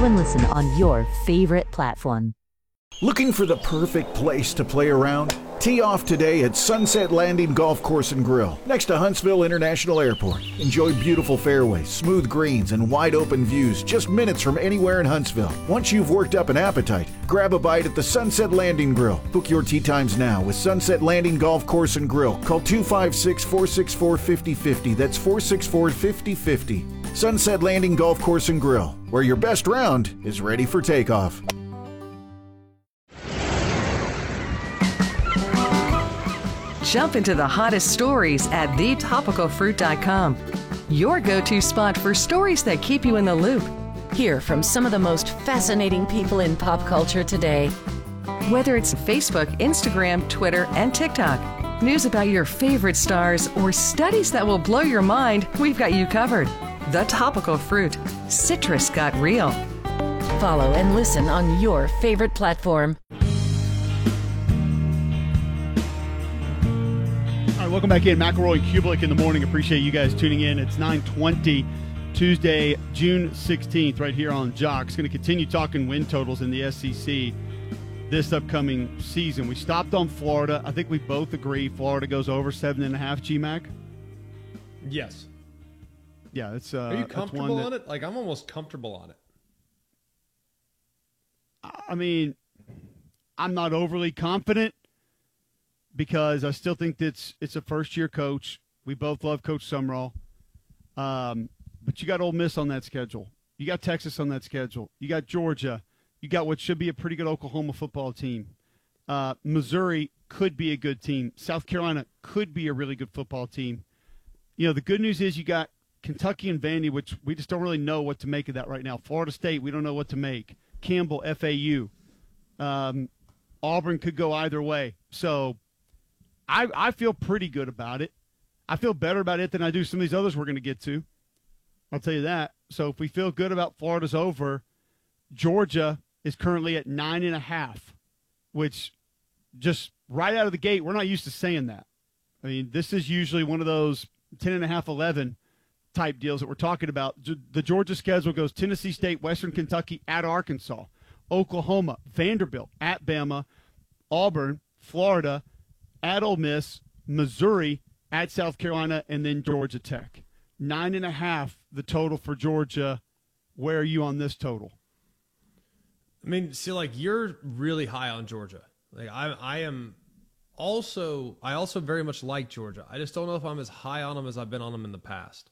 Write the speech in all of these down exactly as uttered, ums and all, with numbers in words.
Follow and listen on your favorite platform. Looking for the perfect place to play around? Tee off today at Sunset Landing Golf Course and Grill, next to Huntsville International Airport. Enjoy beautiful fairways, smooth greens, and wide open views just minutes from anywhere in Huntsville. Once you've worked up an appetite, grab a bite at the Sunset Landing Grill. Book your tee times now with Sunset Landing Golf Course and Grill. Call two five six, four six four, five zero five zero. That's four six four, five zero five zero. Sunset Landing Golf Course and Grill, where your best round is ready for takeoff. Jump into the hottest stories at the topical fruit dot com. Your go-to spot for stories that keep you in the loop. Hear from some of the most fascinating people in pop culture today. Whether it's Facebook, Instagram, Twitter, and TikTok, news about your favorite stars, or studies that will blow your mind, we've got you covered. The Topical Fruit. Citrus got real. Follow and listen on your favorite platform. Welcome back in. McElroy and Kubelik in the morning. Appreciate you guys tuning in. It's nine twenty, Tuesday, June sixteenth, right here on Jocks. Going to continue talking win totals in the S E C this upcoming season. We stopped on Florida. I think we both agree Florida goes over seven and a half, G-Mac? Yes. Yeah, it's uh, Are you comfortable that, on it? Like, I'm almost comfortable on it. I mean, I'm not overly confident, because I still think it's it's a first-year coach. We both love Coach Sumrall. Um, but you got Ole Miss on that schedule. You got Texas on that schedule. You got Georgia. You got what should be a pretty good Oklahoma football team. Uh, Missouri could be a good team. South Carolina could be a really good football team. You know, the good news is you got Kentucky and Vandy, which we just don't really know what to make of that right now. Florida State, we don't know what to make. Campbell, F A U. Um, Auburn could go either way. So I, I feel pretty good about it. I feel better about it than I do some of these others we're going to get to. I'll tell you that. So if we feel good about Florida's over, Georgia is currently at nine and a half, which just right out of the gate, we're not used to saying that. I mean, this is usually one of those ten and a half, eleven type deals that we're talking about. The Georgia schedule goes Tennessee State, Western Kentucky, at Arkansas, Oklahoma, Vanderbilt, at Bama, Auburn, Florida, at Ole Miss, Missouri, at South Carolina, and then Georgia Tech. Nine and a half, the total for Georgia. Where are you on this total? I mean, see, like, you're really high on Georgia. Like, I, I am also, I also very much like Georgia. I just don't know if I'm as high on them as I've been on them in the past.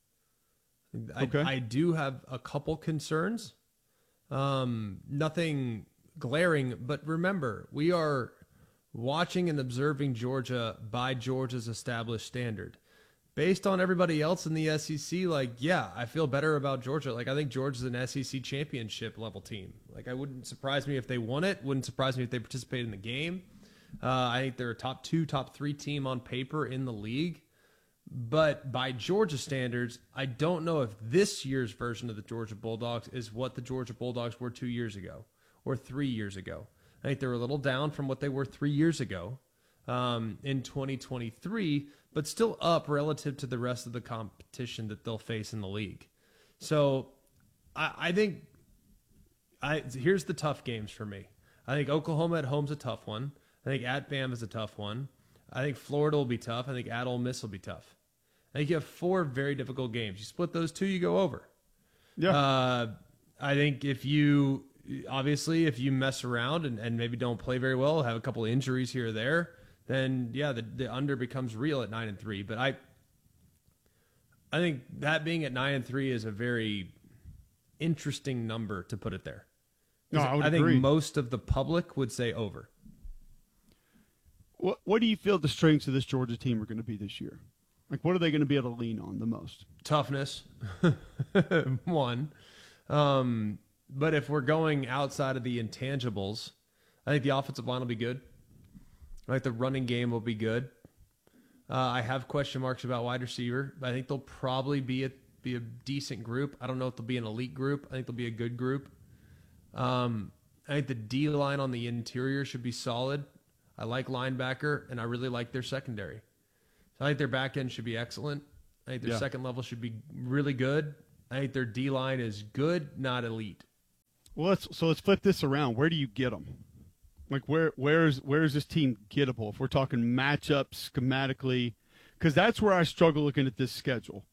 I, okay. I do have a couple concerns. Um, nothing glaring, but remember, we are watching and observing Georgia by Georgia's established standard. Based on everybody else in the S E C, like, yeah, I feel better about Georgia. Like, I think Georgia's an S E C championship level team. Like, I wouldn't surprise me if they won it. Wouldn't surprise me if they participated in the game. Uh, I think they're a top two, top three team on paper in the league. But by Georgia standards, I don't know if this year's version of the Georgia Bulldogs is what the Georgia Bulldogs were two years ago or three years ago. I think they're a little down from what they were three years ago um, in twenty twenty-three, but still up relative to the rest of the competition that they'll face in the league. So I, I think I here's the tough games for me. I think Oklahoma at home's a tough one. I think at Bama is a tough one. I think Florida will be tough. I think at Ole Miss will be tough. I think you have four very difficult games. You split those two, you go over. Yeah. Uh, I think if you... Obviously, if you mess around and, and maybe don't play very well, have a couple of injuries here or there, then yeah, the, the under becomes real at nine and three. But I, I think that being at nine and three is a very interesting number to put it there. No, I would I agree. think most of the public would say over. What What do you feel the strengths of this Georgia team are going to be this year? Like, what are they going to be able to lean on the most? Toughness, one. Um, But if we're going outside of the intangibles, I think the offensive line will be good. I think the running game will be good. Uh, I have question marks about wide receiver, but I think they'll probably be a be a decent group. I don't know if they'll be an elite group. I think they'll be a good group. Um, I think the D line on the interior should be solid. I like linebacker, and I really like their secondary. So I think their back end should be excellent. I think their yeah. second level should be really good. I think their D line is good, not elite. Well, let's so let's flip this around. Where do you get them? Like where where's where's this team gettable? If we're talking matchups schematically, because that's where I struggle looking at this schedule.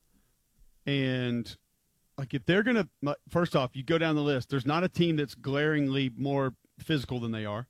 And like if they're gonna, first off, you go down the list. There's not a team that's glaringly more physical than they are,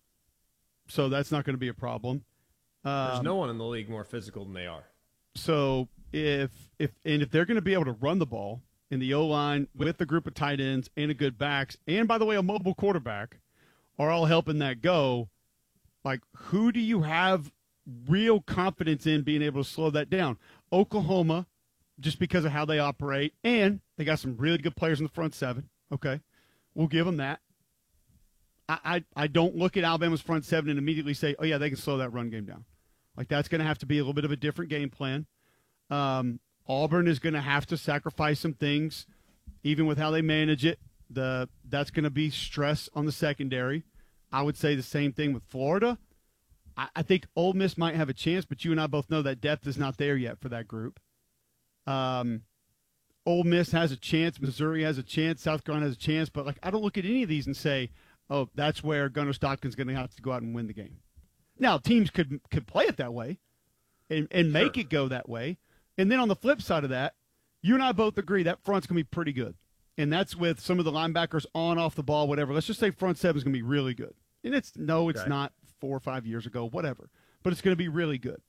so that's not going to be a problem. Um, There's no one in the league more physical than they are. So if if and if they're going to be able to run the ball in the O-line with a group of tight ends and a good backs, and by the way, a mobile quarterback, are all helping that go, like who do you have real confidence in being able to slow that down? Oklahoma, just because of how they operate, and they got some really good players in the front seven. Okay, we'll give them that. I, I, I don't look at Alabama's front seven and immediately say, oh, yeah, they can slow that run game down. Like, that's going to have to be a little bit of a different game plan. Um, Auburn is going to have to sacrifice some things, even with how they manage it. The That's going to be stress on the secondary. I would say the same thing with Florida. I, I think Ole Miss might have a chance, but you and I both know that depth is not there yet for that group. Um, Ole Miss has a chance. Missouri has a chance. South Carolina has a chance. But, like, I don't look at any of these and say, oh, that's where Gunnar Stockton's going to have to go out and win the game. Now, teams could could play it that way and, and make Sure. it go that way. And then on the flip side of that, you and I both agree that front's going to be pretty good. And that's with some of the linebackers on, off the ball, whatever. Let's just say front seven's going to be really good. And it's no, it's Okay. not four or five years ago, whatever. But it's going to be really good.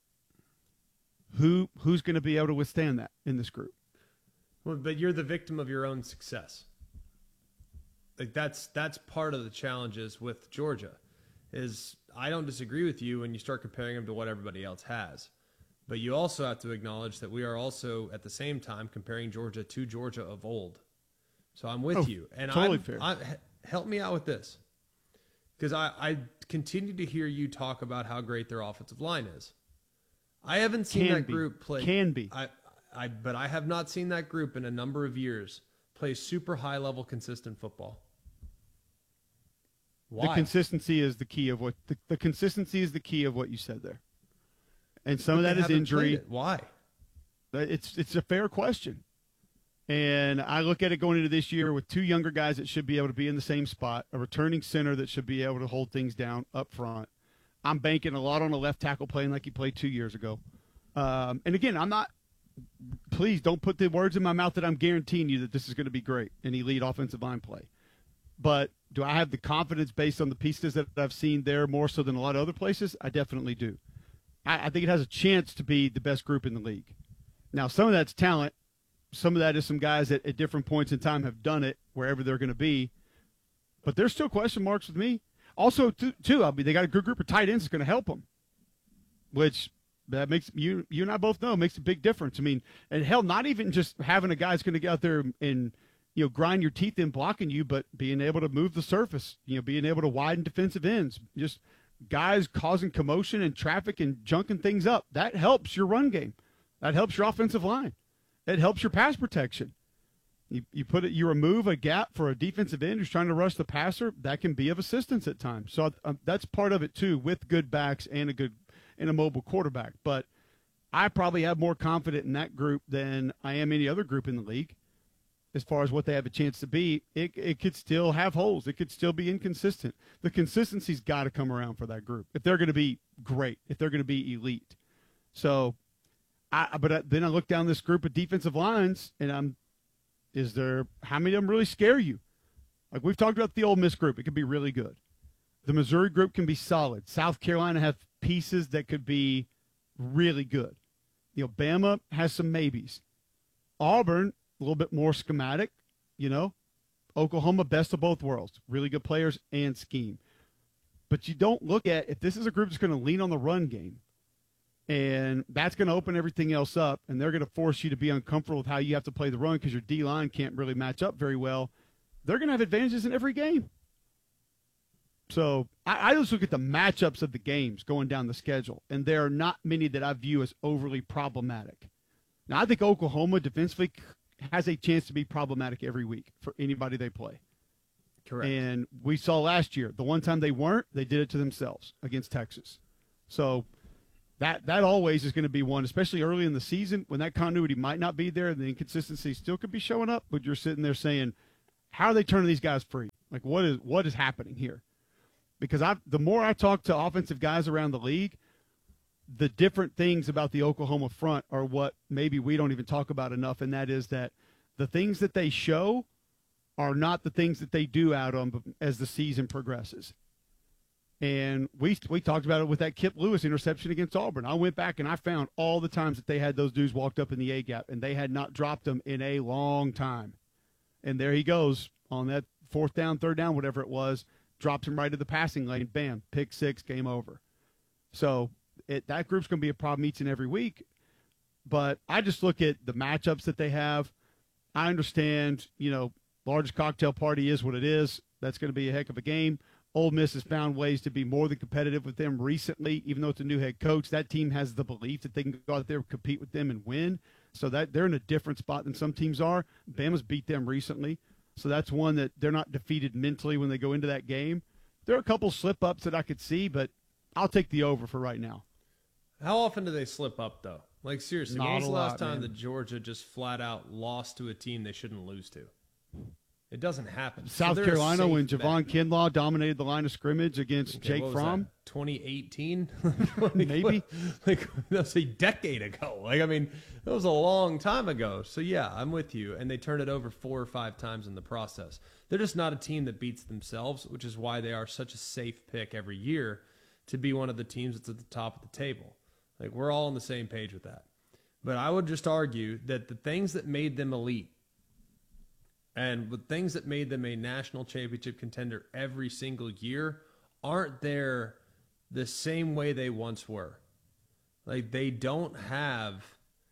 Who Who's going to be able to withstand that in this group? Well, but you're the victim of your own success. Like that's that's part of the challenges with Georgia, is I don't disagree with you when you start comparing them to what everybody else has, but you also have to acknowledge that we are also at the same time comparing Georgia to Georgia of old. So I'm with Oh, you, and totally I'm, fair. I'm, help me out with this, because I, I continue to hear you talk about how great their offensive line is. I haven't seen Can that be. group play. Can be. I, I, but I have not seen that group in a number of years play super high level consistent football. Why? The consistency is the key of what the, the consistency is the key of what you said there. And some But of they that is haven't injury. played it. Why? It's it's a fair question. And I look at it going into this year with two younger guys that should be able to be in the same spot, a returning center that should be able to hold things down up front. I'm banking a lot on a left tackle playing like he played two years ago. Um, and again, I'm not – please don't put the words in my mouth that I'm guaranteeing you that this is going to be great, an elite offensive line play. But do I have the confidence based on the pieces that I've seen there more so than a lot of other places? I definitely do. I, I think it has a chance to be the best group in the league. Now, some of that's talent. Some of that is some guys that at different points in time have done it wherever they're going to be. But there's still question marks with me. Also, too, too I mean, they got a good group of tight ends that's going to help them, which that makes you you and I both know makes a big difference. I mean, and hell, not even just having a guy that's going to get out there and you know grind your teeth in blocking you, but being able to move the surface, you know, being able to widen defensive ends, just guys causing commotion and traffic and junking things up. That helps your run game. That helps your offensive line. It helps your pass protection. You, you put it, you remove a gap for a defensive end who's trying to rush the passer. That can be of assistance at times. So uh, that's part of it too, with good backs and a good and a mobile quarterback. But I probably have more confidence in that group than I am any other group in the league, as far as what they have a chance to be. It it could still have holes. It could still be inconsistent. The consistency's got to come around for that group if they're going to be great, if they're going to be elite. So, I but then I look down this group of defensive lines, and I'm. Is there how many of them really scare you? Like we've talked about the Ole Miss group, it could be really good. The Missouri group can be solid. South Carolina have pieces that could be really good. You know, Bama has some maybes. Auburn, a little bit more schematic, you know. Oklahoma, best of both worlds. Really good players and scheme. But you don't look at if this is a group that's going to lean on the run game. And that's going to open everything else up, and they're going to force you to be uncomfortable with how you have to play the run because your D-line can't really match up very well. They're going to have advantages in every game. So I, I just look at the matchups of the games going down the schedule, and there are not many that I view as overly problematic. Now, I think Oklahoma defensively has a chance to be problematic every week for anybody they play. Correct. And we saw last year, the one time they weren't, they did it to themselves against Texas. So – That that always is going to be one, especially early in the season when that continuity might not be there and the inconsistency still could be showing up, but you're sitting there saying, how are they turning these guys free? Like, what is what is happening here? Because I, the more I talk to offensive guys around the league, the different things about the Oklahoma front are what maybe we don't even talk about enough, and that is that the things that they show are not the things that they do out on as the season progresses. And we we talked about it with that Kip Lewis interception against Auburn. I went back and I found all the times that they had those dudes walked up in the A-gap, and they had not dropped them in a long time. And there he goes on that fourth down, third down, whatever it was, drops him right to the passing lane, bam, pick six, game over. So it, that group's going to be a problem each and every week. But I just look at the matchups that they have. I understand, you know, largest cocktail party is what it is. That's going to be a heck of a game. Ole Miss has found ways to be more than competitive with them recently, even though it's a new head coach. That team has the belief that they can go out there, compete with them, and win. So that they're in a different spot than some teams are. Bama's beat them recently. So that's one that they're not defeated mentally when they go into that game. There are a couple slip-ups that I could see, but I'll take the over for right now. How often do they slip up, though? Like, seriously, Not when was a the last lot, time man. that Georgia just flat out lost to a team they shouldn't lose to? It doesn't happen. So South they're a Carolina, safe when bet. Javon Kinlaw dominated the line of scrimmage against Okay, Jake what was Fromm. that, twenty eighteen Like, Maybe. what- like that's a decade ago. Like, I mean, that was a long time ago. So yeah, I'm with you. And they turned it over four or five times in the process. They're just not a team that beats themselves, which is why they are such a safe pick every year to be one of the teams that's at the top of the table. Like, we're all on the same page with that. But I would just argue that the things that made them elite and the things that made them a national championship contender every single year aren't there the same way they once were. Like, they don't have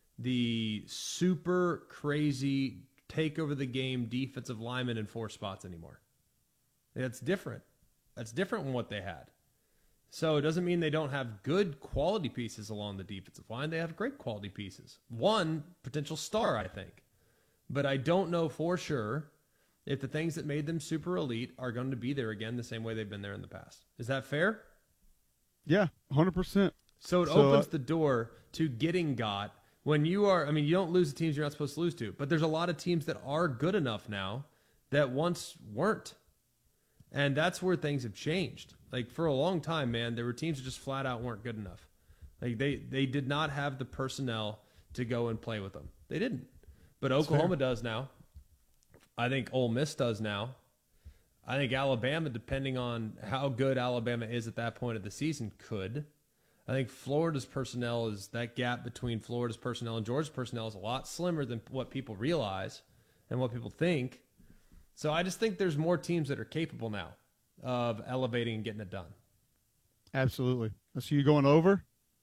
the super crazy take over the game defensive lineman in four spots anymore. That's different. That's different from what they had. So it doesn't mean they don't have good quality pieces along the defensive line. They have great quality pieces. One potential star, I think. But I don't know for sure if the things that made them super elite are going to be there again the same way they've been there in the past. Is that fair? Yeah, one hundred percent. So it So, opens uh, the door to getting got when you are, I mean, you don't lose the teams you're not supposed to lose to, but there's a lot of teams that are good enough now that once weren't. And that's where things have changed. Like, for a long time, man, there were teams that just flat out weren't good enough. Like, they, they did not have the personnel to go and play with them. They didn't. But Oklahoma does now. I think Ole Miss does now. I think Alabama, depending on how good Alabama is at that point of the season, could. I think Florida's personnel is, that gap between Florida's personnel and Georgia's personnel is a lot slimmer than what people realize and what people think. So I just think there's more teams that are capable now of elevating and getting it done. Absolutely. So you going over?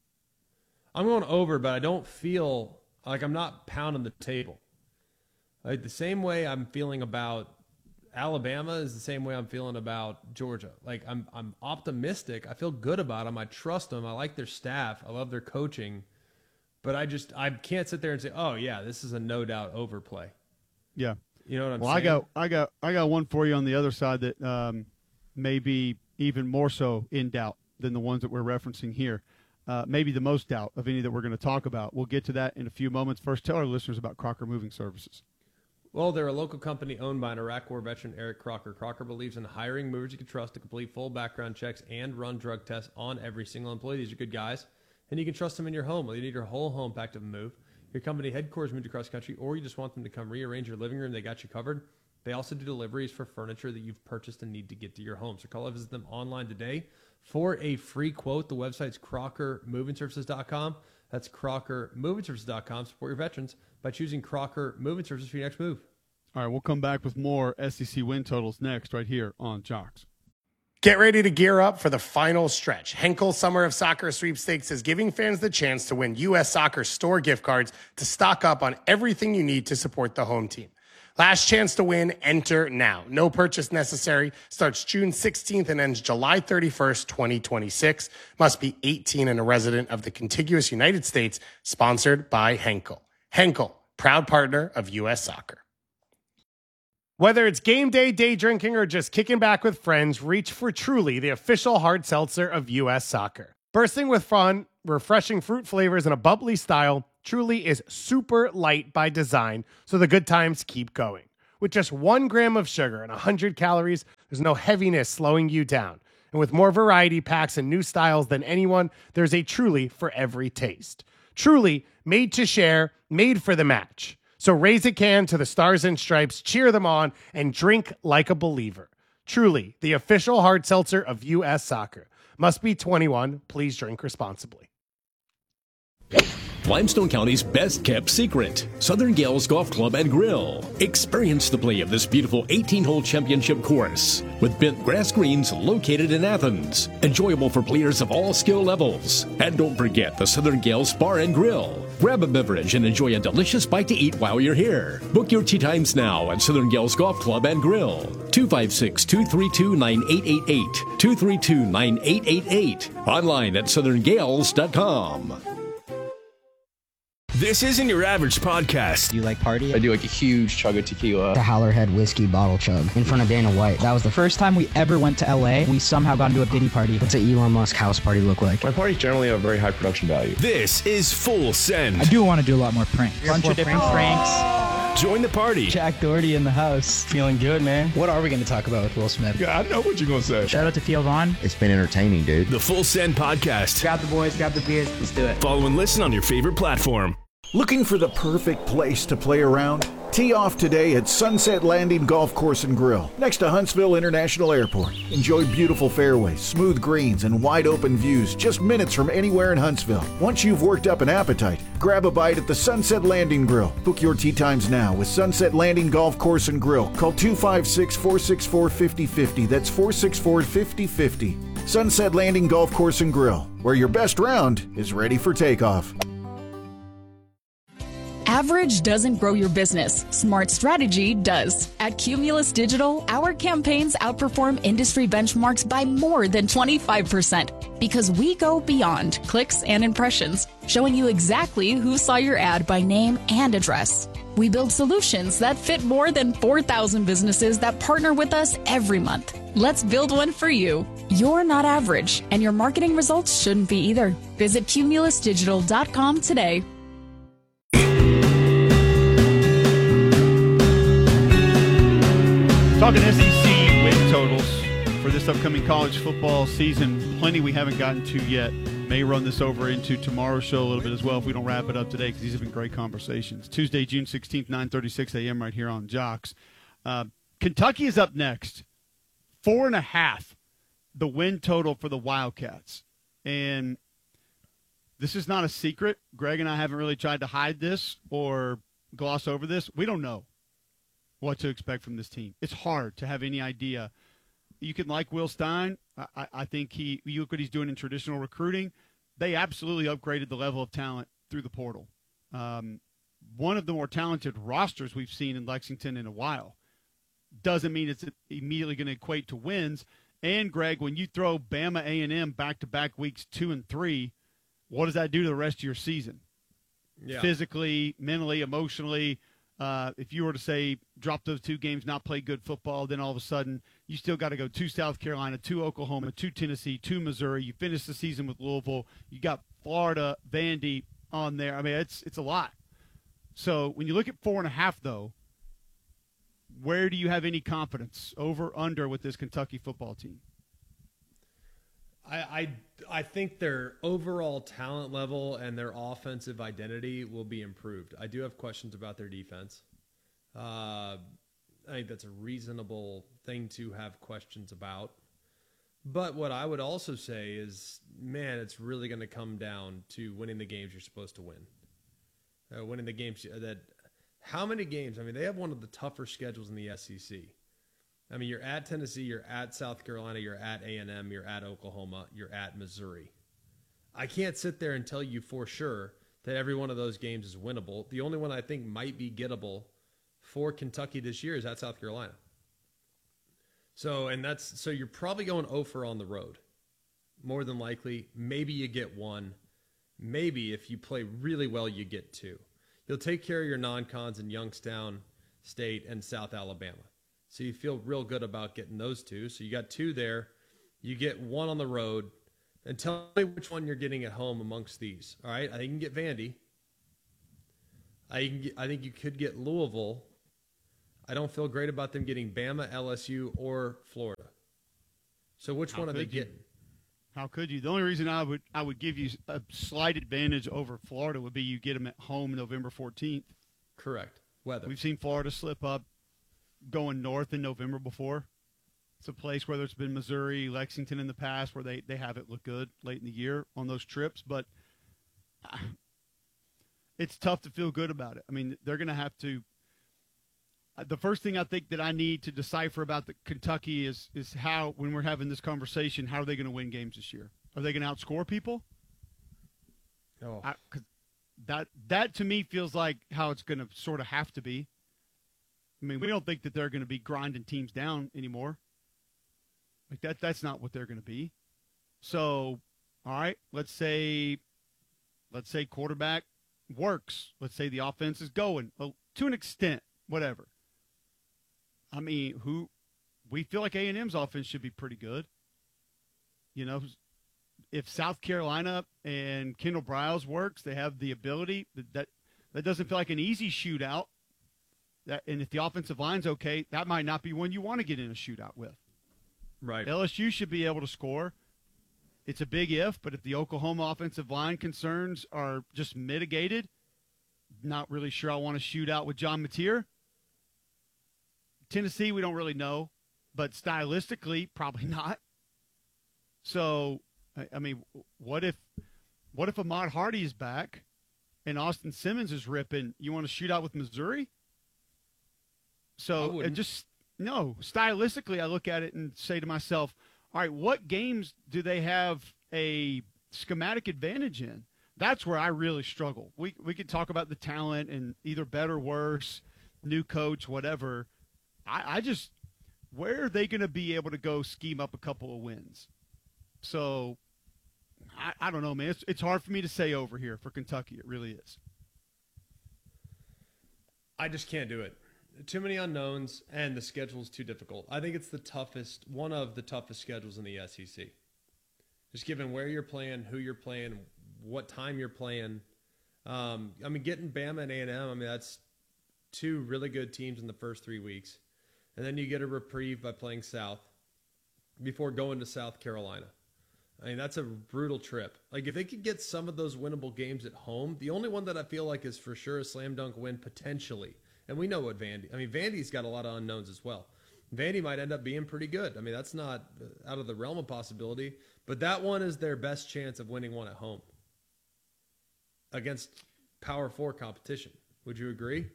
I'm going over, but I don't feel like I'm not pounding the table. Like, the same way I'm feeling about Alabama is the same way I'm feeling about Georgia. Like, I'm I'm optimistic. I feel good about them. I trust them. I like their staff. I love their coaching. But I just I can't sit there and say, oh yeah, this is a no doubt overplay. Yeah. You know what I'm Well, saying? I got, I got, I got one for you on the other side that um, may be even more so in doubt than the ones that we're referencing here. Uh, maybe the most doubt of any that we're going to talk about. We'll get to that in a few moments. First, tell our listeners about Crocker Moving Services. Well, they're a local company owned by an Iraq War veteran, Eric Crocker. Crocker believes in hiring movers you can trust to complete full background checks and run drug tests on every single employee. These are good guys, and you can trust them in your home. Whether you need your whole home packed to move, your company headquarters moved across country, or you just want them to come rearrange your living room, they got you covered. They also do deliveries for furniture that you've purchased and need to get to your home. So call or visit them online today for a free quote. The website's crocker moving services dot com. That's crocker moving services dot com. Support your veterans by choosing Crocker Moving Services for your next move. All right, we'll come back with more S E C win totals next right here on Jocks. Get ready to gear up for the final stretch. Henkel Summer of Soccer Sweepstakes is giving fans the chance to win U S Soccer store gift cards to stock up on everything you need to support the home team. Last chance to win, enter now. No purchase necessary. Starts June sixteenth and ends July thirty-first, twenty twenty-six. Must be eighteen and a resident of the contiguous United States. Sponsored by Henkel. Henkel, proud partner of U S Soccer. Whether it's game day, day drinking, or just kicking back with friends, reach for Truly, the official hard seltzer of U S Soccer. Bursting with fun, refreshing fruit flavors, and a bubbly style, Truly is super light by design, so the good times keep going. With just one gram of sugar and one hundred calories, There's no heaviness slowing you down. And with more variety packs and new styles than anyone, there's a Truly for every taste. Truly, made to share, made for the match. So raise a can to the Stars and Stripes, cheer them on, and drink like a believer. Truly, the official hard seltzer of U S Soccer. Must be twenty-one. Please drink responsibly. Limestone County's best-kept secret, Southern Gales Golf Club and Grill. Experience the play of this beautiful eighteen-hole championship course with bent grass greens located in Athens. Enjoyable for players of all skill levels. And don't forget the Southern Gales Bar and Grill. Grab a beverage and enjoy a delicious bite to eat while you're here. Book your tee times now at Southern Gales Golf Club and Grill. two five six, two three two, nine eight eight eight. two three two, nine eight eight eight. Online at southern gales dot com. This isn't your average podcast. Do you like party? I do like a huge chug of tequila. The Howlerhead whiskey bottle chug in front of Dana White. That was the first time we ever went to L A. We somehow got into a Diddy party. What's an Elon Musk house party look like? My parties generally have very high production value. This is Full Send. I do want to do a lot more pranks. A bunch of different pranks. Join the party. Jack Doherty in the house. Feeling good, man. What are we going to talk about with Will Smith? Yeah, I know what you're going to say. Shout out to Theo Vaughn. It's been entertaining, dude. The Full Send podcast. Grab the boys, grab the beers, let's do it. Follow and listen on your favorite platform. Looking for the perfect place to play around? Tee off today at Sunset Landing Golf Course and Grill, next to Huntsville International Airport. Enjoy beautiful fairways, smooth greens, and wide open views just minutes from anywhere in Huntsville. Once you've worked up an appetite, grab a bite at the Sunset Landing Grill. Book your tee times now with Sunset Landing Golf Course and Grill. Call two five six, four six four, five oh five oh. That's four six four, five oh five oh. Sunset Landing Golf Course and Grill, where your best round is ready for takeoff. Average doesn't grow your business. Smart strategy does. At Cumulus Digital, our campaigns outperform industry benchmarks by more than twenty-five percent because we go beyond clicks and impressions, showing you exactly who saw your ad by name and address. We build solutions that fit more than four thousand businesses that partner with us every month. Let's build one for you. You're not average, and your marketing results shouldn't be either. Visit cumulus digital dot com today. Talking S E C win totals for this upcoming college football season. Plenty we haven't gotten to yet. May run this over into tomorrow's show a little bit as well if we don't wrap it up today because these have been great conversations. Tuesday, June sixteenth, nine thirty-six a.m. right here on Jocks. Uh, Kentucky is up next. Four and a half, the win total for the Wildcats. And this is not a secret. Greg and I haven't really tried to hide this or gloss over this. We don't know what to expect from this team. It's hard to have any idea. You can like Will Stein. I, I think he, you look what he's doing in traditional recruiting. They absolutely upgraded the level of talent through the portal. Um, one of the more talented rosters we've seen in Lexington in a while. Doesn't mean it's immediately going to equate to wins. And, Greg, when you throw Bama A and M back-to-back weeks two and three, what does that do to the rest of your season? Yeah. Physically, mentally, emotionally. Uh, if you were to say drop those two games, not play good football, then all of a sudden you still got to go to South Carolina, to Oklahoma, to Tennessee, to Missouri. You finish the season with Louisville. You got Florida, Vandy on there. I mean, it's it's a lot. So when you look at four and a half, though, where do you have any confidence over under with this Kentucky football team? I, I, I think their overall talent level and their offensive identity will be improved. I do have questions about their defense. Uh, I think that's a reasonable thing to have questions about. But what I would also say is, man, it's really going to come down to winning the games you're supposed to win. Uh, winning the games that – how many games? I mean, they have one of the tougher schedules in the S E C. I mean, you're at Tennessee, you're at South Carolina, you're at A and M, you're at Oklahoma, you're at Missouri. I can't sit there and tell you for sure that every one of those games is winnable. The only one I think might be gettable for Kentucky this year is at South Carolina. So, and that's so you're probably going oh for on the road. More than likely, maybe you get one. Maybe if you play really well, you get two. You'll take care of your non-cons in Youngstown State and South Alabama. So you feel real good about getting those two. So you got two there. You get one on the road. And tell me which one you're getting at home amongst these. All right? I think you can get Vandy. I, can get, I think you could get Louisville. I don't feel great about them getting Bama, L S U, or Florida. So which How one are they could you? getting? How could you? The only reason I would I would give you a slight advantage over Florida would be you get them at home November fourteenth. Correct. Weather. We've seen Florida slip up going north in November before. It's a place where there's been Missouri, Lexington in the past where they, they have it look good late in the year on those trips. But uh, it's tough to feel good about it. I mean, they're going to have to uh, – the first thing I think that I need to decipher about the Kentucky is is how, when we're having this conversation, how are they going to win games this year? Are they going to outscore people? Oh. I, 'cause that, that to me feels like how it's going to sort of have to be. I mean, we don't think that they're going to be grinding teams down anymore. Like that, that's not what they're going to be. So, all right, let's say, let's say quarterback works. Let's say the offense is going well, to an extent, whatever. I mean, who we feel like A and M's offense should be pretty good. You know, if South Carolina and Kendall Briles works, they have the ability that that, that doesn't feel like an easy shootout. That, and if the offensive line's okay, that might not be one you want to get in a shootout with. Right. L S U should be able to score. It's a big if, but if the Oklahoma offensive line concerns are just mitigated, not really sure I want to shoot out with John Mateer. Tennessee, we don't really know, but stylistically, probably not. So, I, I mean, what if what if Ahmad Hardy is back and Austin Simmons is ripping? You want to shoot out with Missouri? So, it just no. Stylistically, I look at it and say to myself, all right, what games do they have a schematic advantage in? That's where I really struggle. We we could talk about the talent and either better, worse, new coach, whatever. I, I just where are they going to be able to go scheme up a couple of wins? So I, I don't know, man. It's it's hard for me to say over here for Kentucky. It really is. I just can't do it. Too many unknowns, and the schedule's too difficult. I think it's the toughest, one of the toughest schedules in the S E C. Just given where you're playing, who you're playing, what time you're playing. Um, I mean, getting Bama and A and M, I mean, that's two really good teams in the first three weeks. And then you get a reprieve by playing South before going to South Carolina. I mean, that's a brutal trip. Like, if they could get some of those winnable games at home, the only one that I feel like is for sure a slam dunk win potentially. And we know what Vandy, I mean, Vandy's got a lot of unknowns as well. Vandy might end up being pretty good. I mean, that's not out of the realm of possibility, but that one is their best chance of winning one at home against Power Four competition. Would you agree?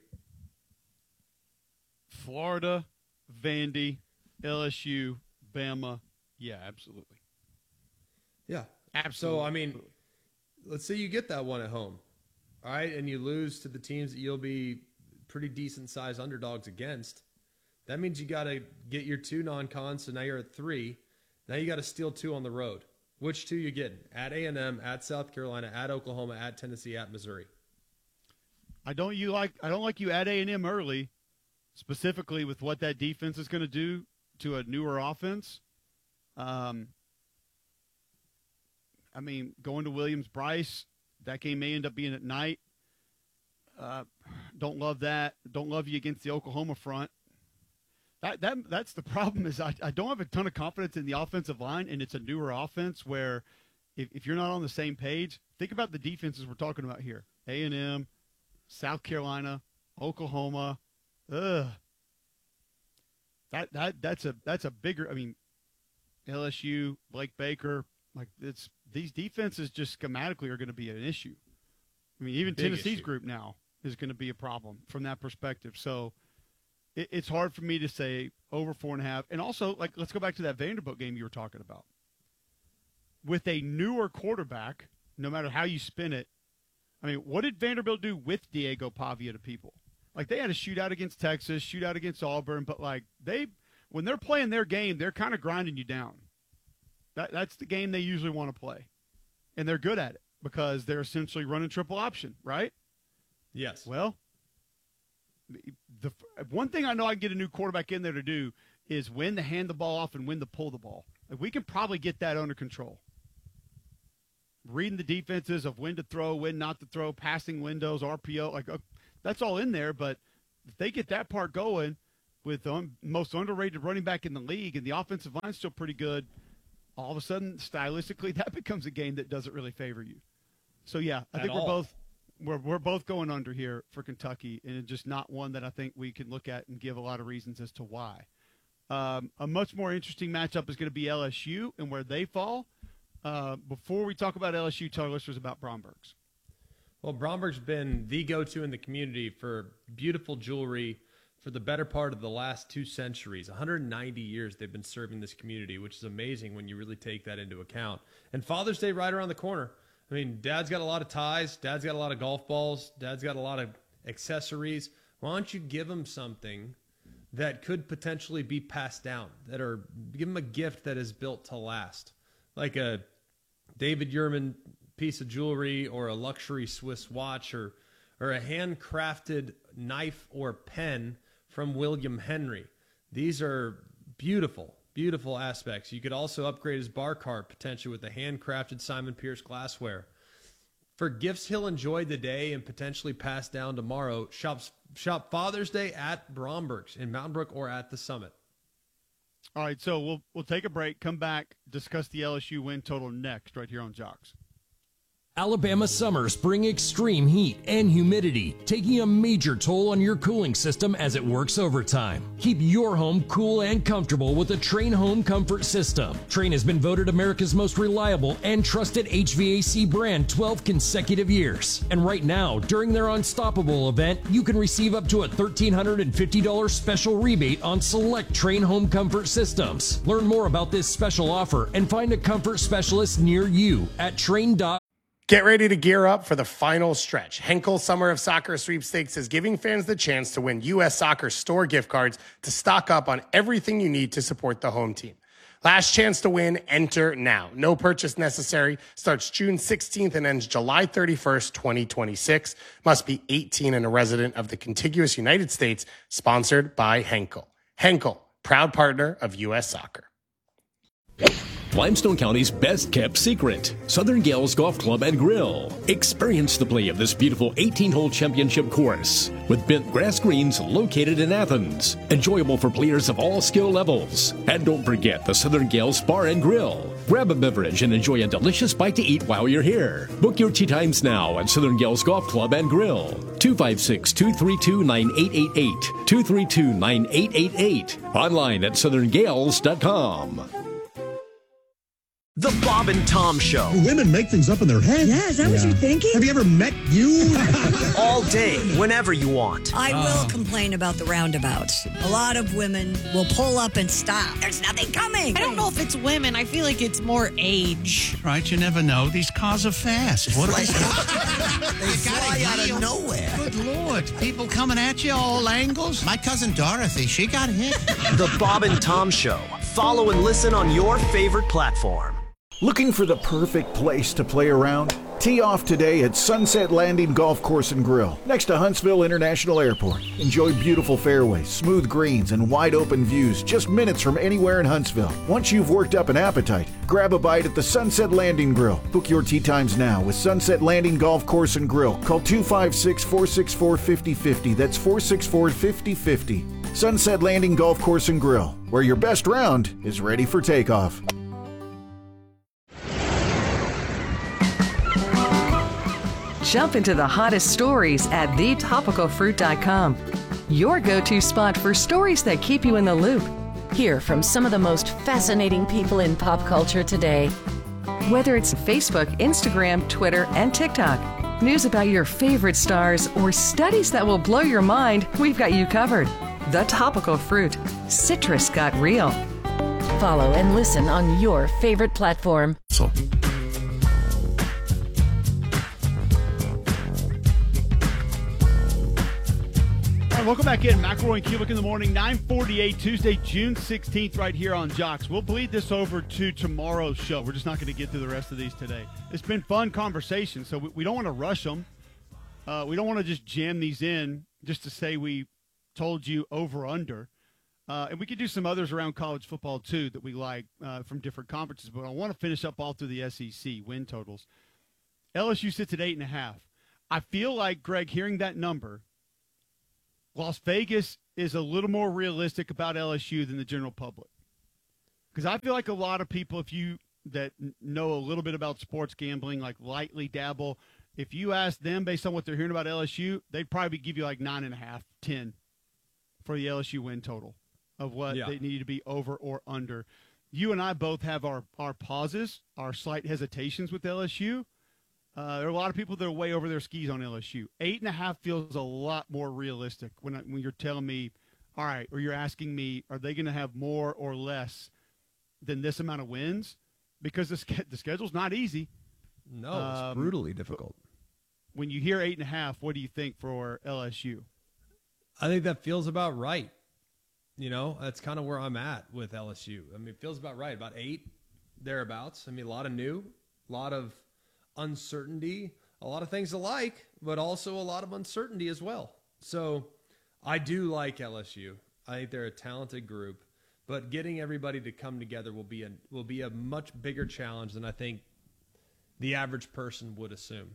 Florida, Vandy, L S U, Bama. Yeah, absolutely. Yeah. Absolutely. So, I mean, let's say you get that one at home, all right, and you lose to the teams that you'll be pretty decent-sized underdogs against. That means you got to get your two non-cons, so now you're at three. Now you got to steal two on the road. Which two you getting? At A and M, at South Carolina, at Oklahoma, at Tennessee, at Missouri. I don't you like I don't like you at A and M early, specifically with what that defense is going to do to a newer offense. Um, I mean, going to Williams-Brice, that game may end up being at night. Uh, don't love that. Don't love you against the Oklahoma front. That that that's the problem is I, I don't have a ton of confidence in the offensive line, and it's a newer offense where if, if you're not on the same page, think about the defenses we're talking about here. A and M, South Carolina, Oklahoma. Ugh. That that that's a that's a bigger I mean, L S U, Blake Baker, like it's these defenses just schematically are going to be an issue. I mean, even Big Tennessee's issue. group now is going to be a problem from that perspective. So it, it's hard for me to say over four and a half. And also, like, let's go back to that Vanderbilt game you were talking about. With a newer quarterback, no matter how you spin it, I mean, what did Vanderbilt do with Diego Pavia to people? Like, they had a shootout against Texas, shootout against Auburn, but, like, they when they're playing their game, they're kind of grinding you down. That That's the game they usually want to play. And they're good at it because they're essentially running triple option, right? Yes. Well, the one thing I know I can get a new quarterback in there to do is when to hand the ball off and when to pull the ball. Like, we can probably get that under control. Reading the defenses of when to throw, when not to throw, passing windows, R P O, like uh, that's all in there. But if they get that part going, with the un- most underrated running back in the league, and the offensive line's still pretty good, all of a sudden, stylistically, that becomes a game that doesn't really favor you. So, yeah, I At think we're all. both we're, we're both going under here for Kentucky, and it's just not one that I think we can look at and give a lot of reasons as to why. Um, a much more interesting matchup is going to be L S U and where they fall. Uh, before we talk about L S U, tell our listeners about Bromberg's. Well, Bromberg's been the go-to in the community for beautiful jewelry for the better part of the last two centuries. one hundred ninety years they've been serving this community, which is amazing when you really take that into account. And Father's Day right around the corner. I mean, Dad's got a lot of ties. Dad's got a lot of golf balls. Dad's got a lot of accessories. Why don't you give him something that could potentially be passed down, that are give him a gift that is built to last, like a David Yurman piece of jewelry or a luxury Swiss watch or or a handcrafted knife or pen from William Henry. These are beautiful, beautiful aspects. You could also upgrade his bar cart potentially with a handcrafted Simon Pierce glassware. For gifts he'll enjoy the day and potentially pass down tomorrow, shop, shop Father's Day at Bromberg's in Mountain Brook or at the Summit. All right, so we'll we'll take a break, come back, discuss the L S U win total next, right here on Jocks. Alabama summers bring extreme heat and humidity, taking a major toll on your cooling system as it works overtime. Keep your home cool and comfortable with the Trane Home Comfort System. Trane has been voted America's most reliable and trusted H V A C brand twelve consecutive years. And right now, during their Unstoppable event, you can receive up to a one thousand three hundred fifty dollars special rebate on select Trane Home Comfort systems. Learn more about this special offer and find a comfort specialist near you at Trane dot com. Get ready to gear up for the final stretch. Henkel Summer of Soccer Sweepstakes is giving fans the chance to win U S Soccer store gift cards to stock up on everything you need to support the home team. Last chance to win, enter now. No purchase necessary. Starts June sixteenth and ends July thirty-first, twenty twenty-six. Must be eighteen and a resident of the contiguous United States. Sponsored by Henkel. Henkel, proud partner of U S Soccer. Limestone County's best kept secret, Southern Gales Golf Club and Grill. Experience the play of this beautiful eighteen-hole championship course with bent grass greens located in Athens. Enjoyable for players of all skill levels. And don't forget the Southern Gales Bar and Grill. Grab a beverage and enjoy a delicious bite to eat while you're here. Book your tee times now at Southern Gales Golf Club and Grill. two five six, two three two, nine eight eight eight. two three two, nine eight eight eight. Online at southern gales dot com. The Bob and Tom Show. Do women make things up in their head? Yeah, is that yeah. what you're thinking? Have you ever met you? All day, whenever you want. I oh. will complain about the roundabouts. A lot of women will pull up and stop. There's nothing coming. I don't know if it's women. I feel like it's more age. Right, you never know. These cars are fast. What they fly out of nowhere. Good Lord. People coming at you all angles. My cousin Dorothy, she got hit. The Bob and Tom Show. Follow and listen on your favorite platform. Looking for the perfect place to play around? Tee off today at Sunset Landing Golf Course and Grill, next to Huntsville International Airport. Enjoy beautiful fairways, smooth greens, and wide open views just minutes from anywhere in Huntsville. Once you've worked up an appetite, grab a bite at the Sunset Landing Grill. Book your tee times now with Sunset Landing Golf Course and Grill. Call two five six, four six four, five zero five zero. That's four six four, five zero five zero. Sunset Landing Golf Course and Grill, where your best round is ready for takeoff. Jump into the hottest stories at the topical fruit dot com. Your go-to spot for stories that keep you in the loop. Hear from some of the most fascinating people in pop culture today. Whether it's Facebook, Instagram, Twitter, and TikTok, news about your favorite stars, or studies that will blow your mind, we've got you covered. The Topical Fruit. Citrus got real. Follow and listen on your favorite platform. So. Welcome back in. McElroy and Kulik in the morning, nine forty-eight, Tuesday, June sixteenth, right here on Jocks. We'll bleed this over to tomorrow's show. We're just not going to get through the rest of these today. It's been fun conversation, so we, we don't want to rush them. Uh, we don't want to just jam these in just to say we told you over under. Uh, and we could do some others around college football, too, that we like uh, from different conferences. But I want to finish up all through the S E C win totals. L S U sits at eight and a half. I feel like, Greg, hearing that number, Las Vegas is a little more realistic about L S U than the general public. Because I feel like a lot of people, if you that know a little bit about sports gambling, like lightly dabble, if you ask them based on what they're hearing about L S U, they'd probably give you like nine and a half, ten for the L S U win total of what Yeah. they need to be over or under. You and I both have our, our pauses, our slight hesitations with L S U. Uh, there are a lot of people that are way over their skis on L S U. Eight and a half feels a lot more realistic when I, when you're telling me, all right, or you're asking me, are they going to have more or less than this amount of wins? Because the, sch- the schedule's not easy. No, it's Um, brutally difficult. When you hear eight and a half, what do you think for L S U? I think that feels about right. You know, that's kind of where I'm at with L S U. I mean, it feels about right, about eight, thereabouts. I mean, a lot of new, a lot of uncertainty, a lot of things to like, but also a lot of uncertainty as well. So I do like L S U. I think they're a talented group, but getting everybody to come together will be a will be a much bigger challenge than I think the average person would assume.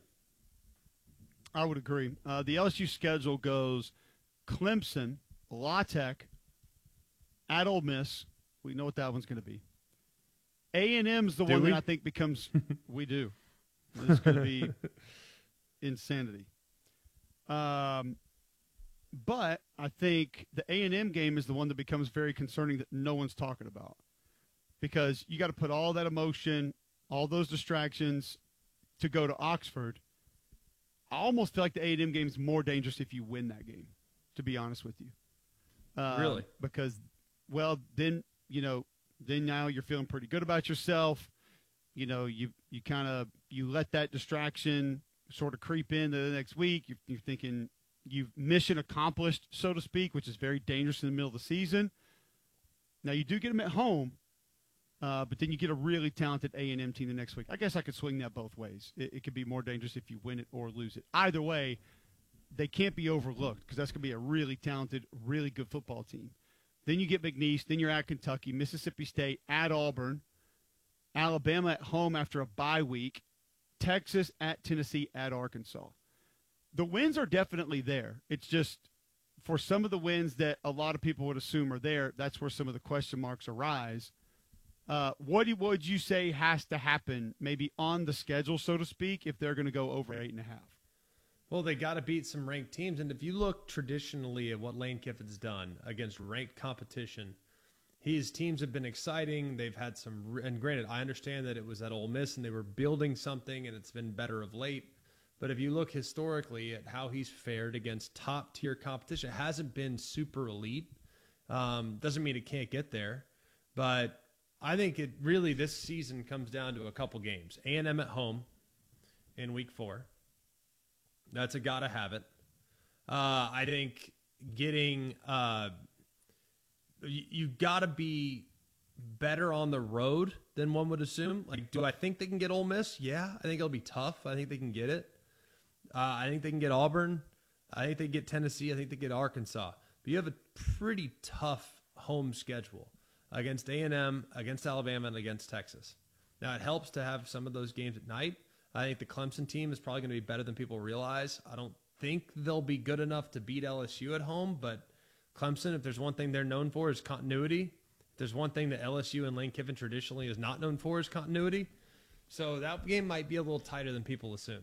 I would agree. Uh, the L S U schedule goes Clemson, La Tech, at Ole Miss. We know what that one's going to be. A and M's the Do one we? that I think becomes – we do. It's going to be insanity. Um, but I think the A and M game is the one that becomes very concerning that no one's talking about, because you got to put all that emotion, all those distractions to go to Oxford. I almost feel like the A and M game is more dangerous if you win that game, to be honest with you. Uh, Really? Because, well, then, you know, then now you're feeling pretty good about yourself. You know, you you kind of you let that distraction sort of creep into the next week. You're, you're thinking you've mission accomplished, so to speak, which is very dangerous in the middle of the season. Now, you do get them at home, uh, but then you get a really talented A and M team the next week. I guess I could swing that both ways. It, it could be more dangerous if you win it or lose it. Either way, they can't be overlooked because that's going to be a really talented, really good football team. Then you get McNeese. Then you're at Kentucky, Mississippi State, at Auburn, Alabama at home after a bye week, Texas at Tennessee, at Arkansas. The wins are definitely there. It's just for some of the wins that a lot of people would assume are there, that's where some of the question marks arise. Uh, what do- would you say has to happen maybe on the schedule, so to speak, if they're going to go over eight and a half? Well, they got to beat some ranked teams. And if you look traditionally at what Lane Kiffin's done against ranked competition, his teams have been exciting. They've had some, and granted, I understand that it was at Ole Miss and they were building something and it's been better of late. But if you look historically at how he's fared against top tier competition, it hasn't been super elite. Um, doesn't mean it can't get there. But I think it really, this season comes down to a couple games. A and M at home in week four. That's a gotta have it. Uh, I think getting uh, you, you gotta be better on the road than one would assume. Like, do I think they can get Ole Miss? Yeah, I think it'll be tough. I think they can get it. Uh, I think they can get Auburn. I think they get Tennessee. I think they get Arkansas. But you have a pretty tough home schedule against A and M, against Alabama, and against Texas. Now, it helps to have some of those games at night. I think the Clemson team is probably going to be better than people realize. I don't think they'll be good enough to beat L S U at home, but Clemson, if there's one thing they're known for, is continuity. If there's one thing that L S U and Lane Kiffin traditionally is not known for, is continuity. So that game might be a little tighter than people assume.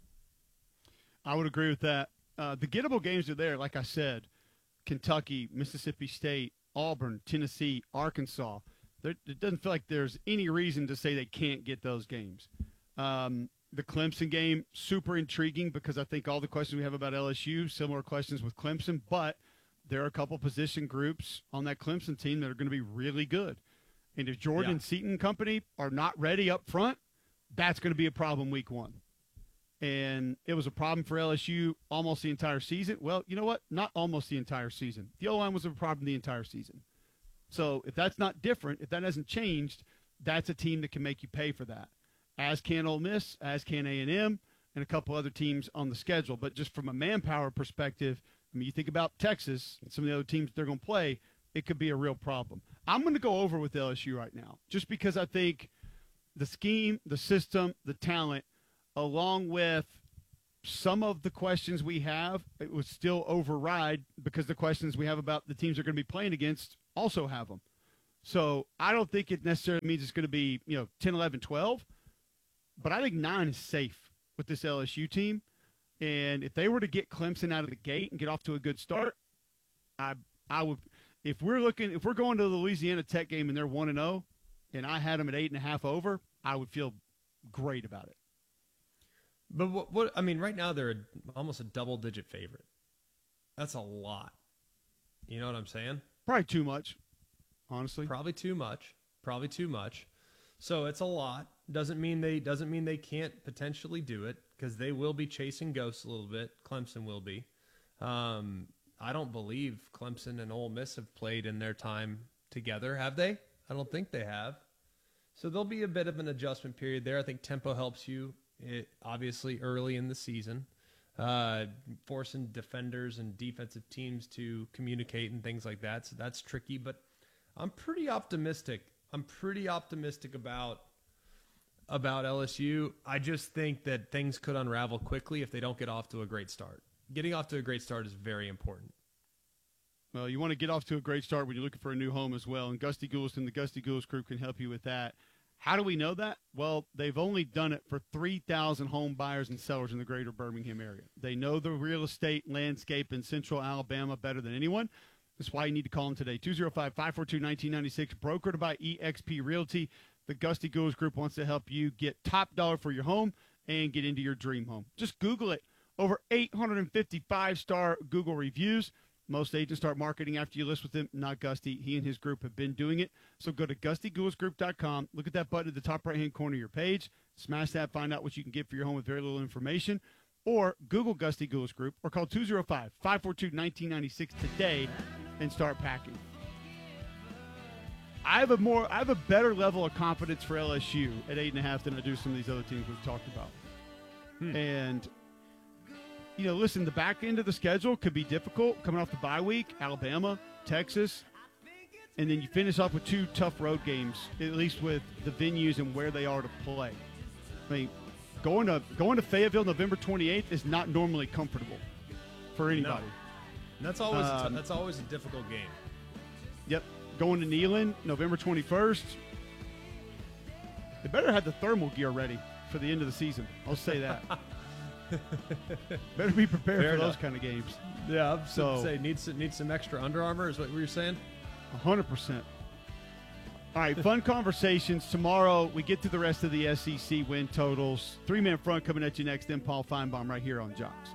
I would agree with that. Uh, the gettable games are there, like I said. Kentucky, Mississippi State, Auburn, Tennessee, Arkansas. There, it doesn't feel like there's any reason to say they can't get those games. Um, the Clemson game, super intriguing because I think all the questions we have about L S U, similar questions with Clemson, but there are a couple position groups on that Clemson team that are going to be really good. And if Jordan Yeah. and Seton and company are not ready up front, that's going to be a problem week one. And it was a problem for L S U almost the entire season. Well, you know what? Not almost the entire season. The O-line was a problem the entire season. So if that's not different, if that hasn't changed, that's a team that can make you pay for that. As can Ole Miss, as can A and M, and a couple other teams on the schedule. But just from a manpower perspective, I mean, you think about Texas and some of the other teams they're going to play, it could be a real problem. I'm going to go over with L S U right now just because I think the scheme, the system, the talent, along with some of the questions we have, it would still override because the questions we have about the teams they're going to be playing against also have them. So I don't think it necessarily means it's going to be, you know, ten, eleven, twelve, but I think nine is safe with this L S U team. And if they were to get Clemson out of the gate and get off to a good start, I I would – if we're looking – if we're going to the Louisiana Tech game and they're one and oh and I had them at eight and a half over, I would feel great about it. But what, what I mean, right now they're a, almost a double-digit favorite. That's a lot. You know what I'm saying? Probably too much, honestly. Probably too much. Probably too much. So it's a lot. Doesn't mean they doesn't mean they can't potentially do it because they will be chasing ghosts a little bit. Clemson will be. Um, I don't believe Clemson and Ole Miss have played in their time together, have they? I don't think they have. So there'll be a bit of an adjustment period there. I think tempo helps you. It, obviously early in the season, uh, forcing defenders and defensive teams to communicate and things like that. So that's tricky, but I'm pretty optimistic. I'm pretty optimistic about about L S U. I just think that things could unravel quickly if they don't get off to a great start. Getting off to a great start is very important. Well, you want to get off to a great start when you're looking for a new home as well, and Gusty Goulas and the Gusty Goulas Group can help you with that. How do we know that? Well, they've only done it for three thousand home buyers and sellers in the greater Birmingham area. They know the real estate landscape in central Alabama better than anyone. That's why you need to call them today. two oh five, five four two, one nine nine six, brokered by E X P Realty. The Gusty Goulas Group wants to help you get top dollar for your home and get into your dream home. Just Google it. Over eight hundred fifty five-star Google reviews. Most agents start marketing after you list with him, not Gusty. He and his group have been doing it. So go to Gusty Goulas Group dot com. Look at that button at the top right-hand corner of your page. Smash that, find out what you can get for your home with very little information. Or Google Gusty Goulas Group or call two oh five, five four two, one nine nine six today and start packing. I have a more, I have a better level of confidence for L S U at eight and a half than I do some of these other teams we've talked about. Hmm. And you know, listen, the back end of the schedule could be difficult coming off the bye week, Alabama, Texas, and then you finish off with two tough road games, at least with the venues and where they are to play. I mean, going to going to Fayetteville November twenty-eighth is not normally comfortable for anybody. No. That's always um, a t- that's always a difficult game. Yep. Going to Neyland November twenty-first. They better have the thermal gear ready for the end of the season. I'll say that. Better be prepared Fair for enough. those kind of games. Yeah, I'm so so, say needs some, needs some extra Under Armour is what you were saying. one hundred percent. All right, fun conversations. Tomorrow we get to the rest of the S E C win totals. Three-man front coming at you next. Then Paul Feinbaum right here on Jocks.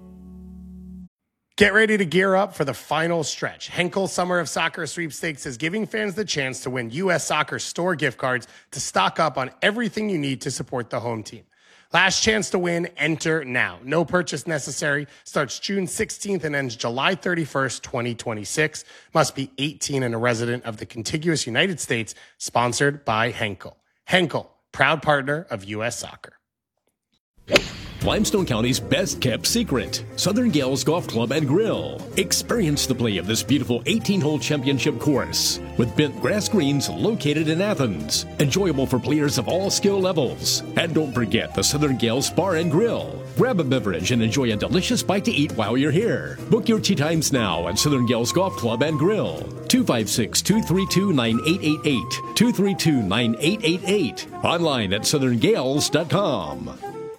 Get ready to gear up for the final stretch. Henkel Summer of Soccer Sweepstakes is giving fans the chance to win U S Soccer store gift cards to stock up on everything you need to support the home team. Last chance to win, enter now. No purchase necessary. Starts June sixteenth and ends July thirty-first, twenty twenty-six. Must be eighteen and a resident of the contiguous United States. Sponsored by Henkel. Henkel, proud partner of U S Soccer. Limestone County's best-kept secret, Southern Gales Golf Club and Grill. Experience the play of this beautiful eighteen-hole championship course with bent grass greens located in Athens. Enjoyable for players of all skill levels. And don't forget the Southern Gales Bar and Grill. Grab a beverage and enjoy a delicious bite to eat while you're here. Book your tee times now at Southern Gales Golf Club and Grill. two five six, two three two, nine eight eight eight. two three two, nine eight eight eight. Online at southern gales dot com.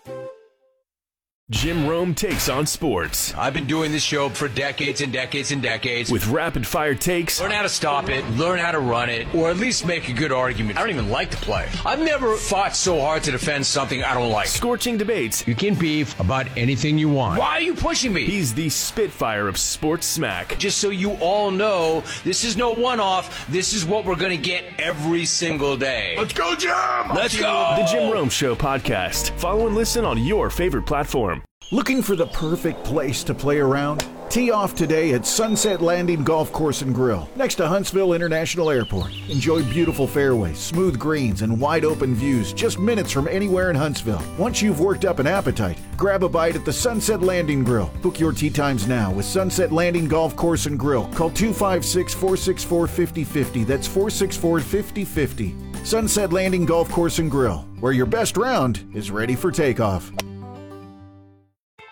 Jim Rome takes on sports. I've been doing this show for decades and decades and decades. With rapid-fire takes. Learn how to stop it, learn how to run it, or at least make a good argument. I don't even like to play. I've never fought so hard to defend something I don't like. Scorching debates. You can beef about anything you want. Why are you pushing me? He's the Spitfire of sports smack. Just so you all know, this is no one-off. This is what we're going to get every single day. Let's go, Jim! Let's go! The Jim Rome Show podcast. Follow and listen on your favorite platform. Looking for the perfect place to play around? Tee off today at Sunset Landing Golf Course and Grill, next to Huntsville International Airport. Enjoy beautiful fairways, smooth greens, and wide open views just minutes from anywhere in Huntsville. Once you've worked up an appetite, grab a bite at the Sunset Landing Grill. Book your tee times now with Sunset Landing Golf Course and Grill. Call two five six, four six four, five oh five oh. That's four six four, five oh five oh. Sunset Landing Golf Course and Grill, where your best round is ready for takeoff.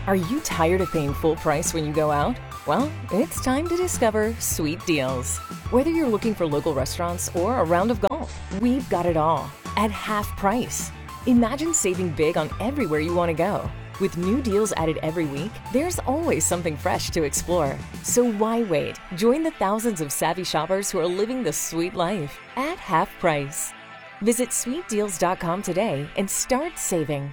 Are you tired of paying full price when you go out? Well, it's time to discover Sweet Deals. Whether you're looking for local restaurants or a round of golf, we've got it all at half price. Imagine saving big on everywhere you want to go. With new deals added every week, there's always something fresh to explore. So why wait? Join the thousands of savvy shoppers who are living the sweet life at half price. Visit sweet deals dot com today and start saving.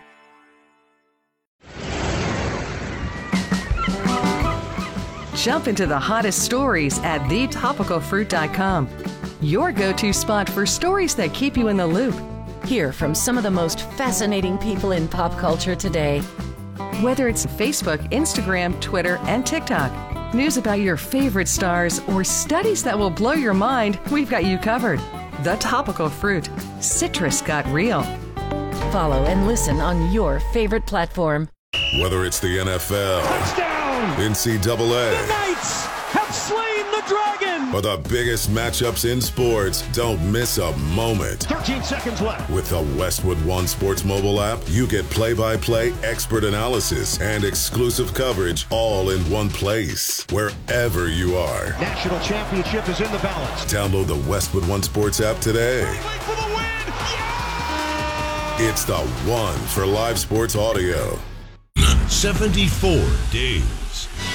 Jump into the hottest stories at the topical fruit dot com. Your go-to spot for stories that keep you in the loop. Hear from some of the most fascinating people in pop culture today. Whether it's Facebook, Instagram, Twitter, and TikTok, news about your favorite stars, or studies that will blow your mind, we've got you covered. The Topical Fruit. Citrus got real. Follow and listen on your favorite platform. Whether it's the N F L, touchdown, N C double A, the Knights have slain the dragon, or the biggest matchups in sports, don't miss a moment. thirteen seconds left. With the Westwood One Sports mobile app, you get play-by-play expert analysis and exclusive coverage all in one place, wherever you are. National championship is in the balance. Download the Westwood One Sports app today. For the win. Yeah! It's the one for live sports audio. seventy-four days.